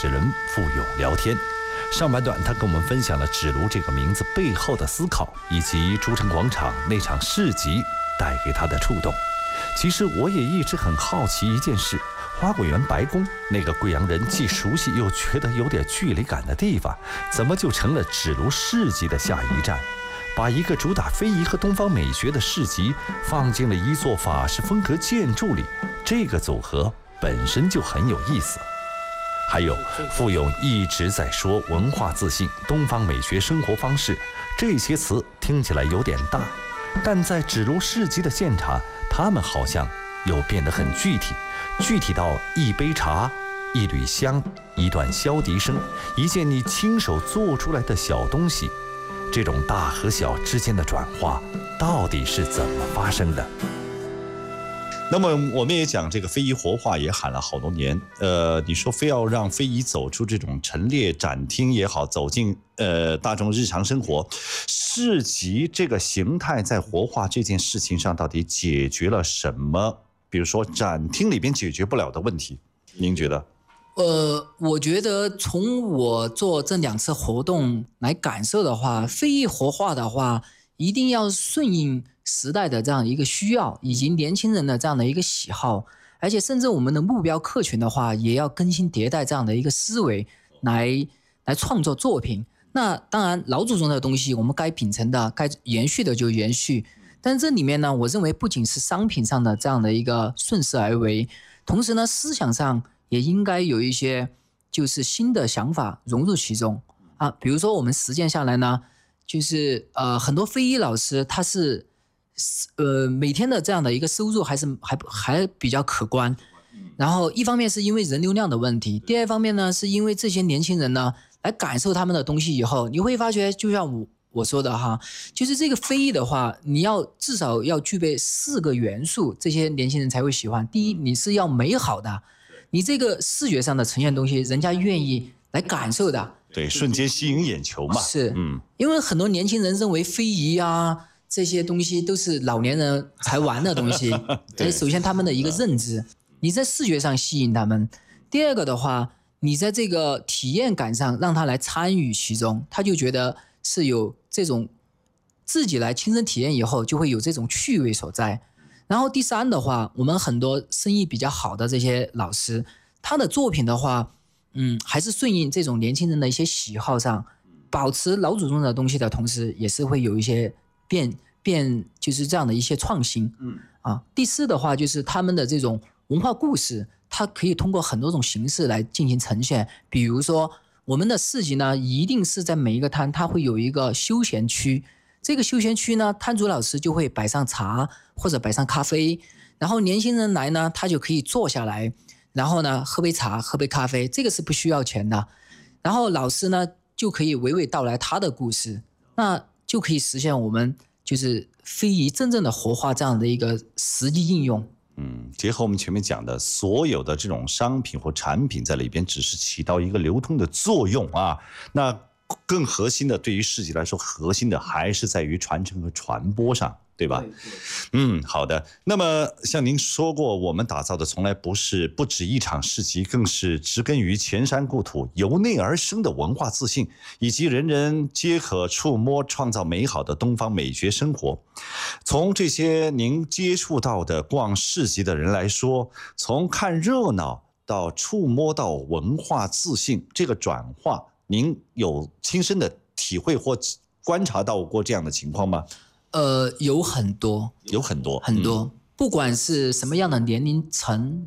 持人付勇聊天。上半段他跟我们分享了指炉这个名字背后的思考，以及诸城广场那场市集带给他的触动。其实我也一直很好奇一件事，花果园白宫那个贵阳人既熟悉又觉得有点距离感的地方，怎么就成了指炉市集的下一站？把一个主打非遗和东方美学的市集放进了一座法式风格建筑里，这个组合本身就很有意思。还有付勇一直在说文化自信、东方美学生活方式，这些词听起来有点大，但在指炉市集的现场，他们好像又变得很具体，具体到一杯茶、一缕香、一段箫笛声、一件你亲手做出来的小东西。这种大和小之间的转化到底是怎么发生的？那么我们也讲这个非遗活化也喊了好多年，你说非要让非遗走出这种陈列展厅也好，走进大众日常生活，市集这个形态在活化这件事情上到底解决了什么？比如说展厅里边解决不了的问题，您觉得？ 我觉得从我做这2次活动来感受的话，非遗活化的话，一定要顺应时代的这样一个需要，以及年轻人的这样的一个喜好，而且甚至我们的目标客群的话，也要更新迭代这样的一个思维来创作作品。那当然，老祖宗的东西我们该秉承的、该延续的就延续，但这里面呢，我认为不仅是商品上的这样的一个顺势而为，同时呢，思想上也应该有一些就是新的想法融入其中啊。比如说我们实践下来呢，就是很多非遗老师他是每天的这样的一个收入还比较可观。然后一方面是因为人流量的问题，第二方面呢是因为这些年轻人呢来感受他们的东西以后，你会发觉就像我说的哈，就是这个非遗的话，你至少要具备4个元素，这些年轻人才会喜欢。第一，你是要美好的，你这个视觉上的呈现东西，人家愿意来感受的， 对，瞬间吸引眼球嘛。 是，因为很多年轻人认为非遗啊这些东西都是老年人才玩的东西，这首先他们的一个认知，你在视觉上吸引他们。第二个的话，你在这个体验感上让他来参与其中，他就觉得是有这种自己来亲身体验以后，就会有这种趣味所在。然后第三的话，我们很多生意比较好的这些老师，他的作品的话，还是顺应这种年轻人的一些喜好上，保持老祖宗的东西的同时，也是会有一些就是这样的一些创新。第四的话，就是他们的这种文化故事，它可以通过很多种形式来进行呈现。比如说我们的市集呢，一定是在每一个摊它会有一个休闲区，这个休闲区呢，摊主老师就会摆上茶或者摆上咖啡，然后年轻人来呢，他就可以坐下来，然后呢喝杯茶喝杯咖啡，这个是不需要钱的。然后老师呢就可以娓娓道来他的故事，那就可以实现我们就是非遗真正的活化这样的一个实际应用。 结合我们前面讲的所有的这种商品或产品在里边只是起到一个流通的作用啊，那更核心的，对于市集来说，核心的还是在于传承和传播上，对吧？好的。那么像您说过，我们打造的从来不止一场市集，更是植根于前山故土、由内而生的文化自信，以及人人皆可触摸、创造美好的东方美学生活。从这些您接触到的逛市集的人来说，从看热闹到触摸到文化自信这个转化，您有亲身的体会或观察到过这样的情况吗？ 有很多，不管是什么样的年龄层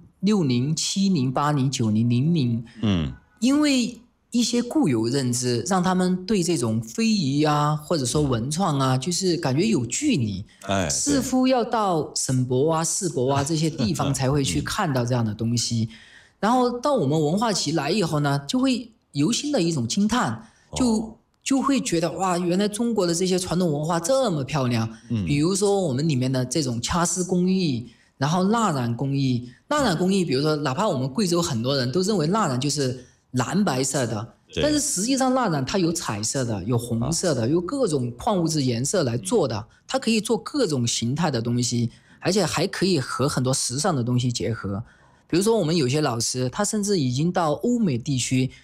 ，60、70、80、90、00，因为一些固有认知，让他们对这种非遗啊，或者说文创啊，就是感觉有距离，似乎要到省博啊、市博啊这些地方才会去看到这样的东西。然后到我们文化期来以后呢，就会由心的一种惊叹，就会觉得哇，原来中国的这些传统文化这么漂亮。比如说我们里面的这种掐丝工艺，然后蜡染工艺，比如说哪怕我们贵州很多人都认为蜡染就是蓝白色的，但是实际上蜡染它有彩色的，有红色的，有各种矿物质颜色来做的，它可以做各种形态的东西，而且还可以和很多时尚的东西结合。比如说我们有些老师，他甚至已经到欧美地区